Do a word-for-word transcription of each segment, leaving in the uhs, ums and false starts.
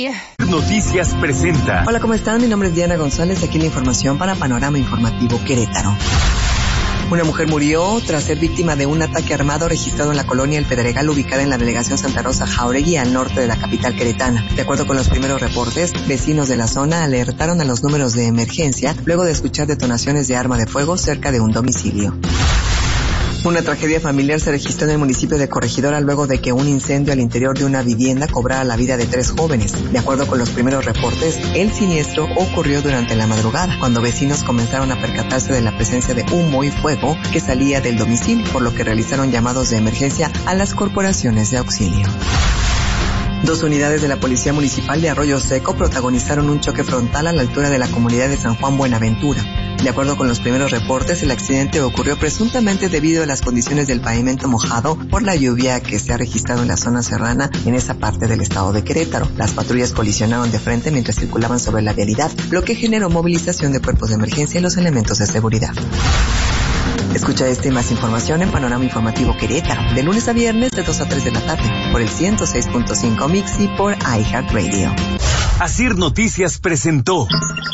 Randy. Noticias presenta. Hola, ¿cómo están? Mi nombre es Diana González. Aquí la información para Panorama Informativo Querétaro. Una mujer murió tras ser víctima de un ataque armado registrado en la colonia El Pedregal, ubicada en la delegación Santa Rosa Jáuregui, al norte de la capital queretana. De acuerdo con los primeros reportes, vecinos de la zona alertaron a los números de emergencia luego de escuchar detonaciones de arma de fuego cerca de un domicilio. Una tragedia familiar se registró en el municipio de Corregidora luego de que un incendio al interior de una vivienda cobrara la vida de tres jóvenes. De acuerdo con los primeros reportes, el siniestro ocurrió durante la madrugada, cuando vecinos comenzaron a percatarse de la presencia de humo y fuego que salía del domicilio, por lo que realizaron llamados de emergencia a las corporaciones de auxilio. Dos unidades de la Policía Municipal de Arroyo Seco protagonizaron un choque frontal a la altura de la comunidad de San Juan Buenaventura. De acuerdo con los primeros reportes, el accidente ocurrió presuntamente debido a las condiciones del pavimento mojado por la lluvia que se ha registrado en la zona serrana en esa parte del estado de Querétaro. Las patrullas colisionaron de frente mientras circulaban sobre la vialidad, lo que generó movilización de cuerpos de emergencia y los elementos de seguridad. Escucha esta y más información en Panorama Informativo Querétaro, de lunes a viernes de dos a tres de la tarde, por el ciento seis punto cinco Mix y por iHeartRadio. Asir Noticias presentó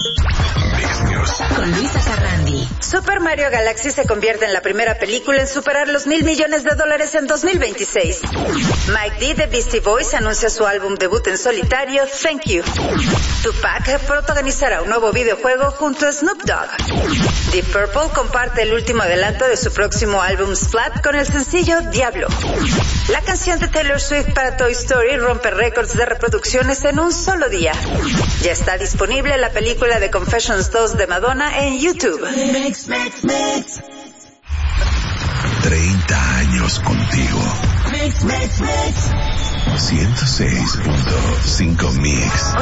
con Luisa Carrandi. Super Mario Galaxy se convierte en la primera película en superar los mil millones de dólares en dos mil veintiséis. Mike D de Beastie Boys anuncia su álbum debut en solitario, Thank You. Tupac protagonizará un nuevo videojuego junto a Snoop Dogg. Deep Purple comparte el último adelanto de su próximo álbum Splat con el sencillo Diablo. La canción de Taylor Swift para Toy Story rompe récords de reproducciones en un solo día. Ya está disponible la película de Confessions dos de Madonna en YouTube. Mix, mix, mix. treinta años contigo. Mix, mix, mix. ciento seis punto cinco Mix.